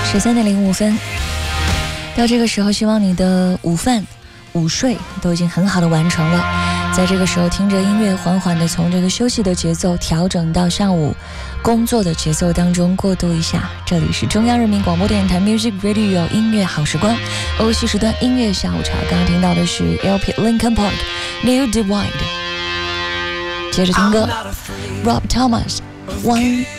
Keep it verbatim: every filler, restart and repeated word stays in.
十三点零五分，到这个时候，希望你的午饭、午睡都已经很好的完成了。在这个时候，听着音乐，缓缓的从这个休息的节奏调整到上午工作的节奏当中过渡一下。这里是中央人民广播电台 Music Radio 音乐好时光，欧西时段音乐下午茶。刚刚听到的是 L P Linkin Park New Divide， 接着听歌 Rob Thomas One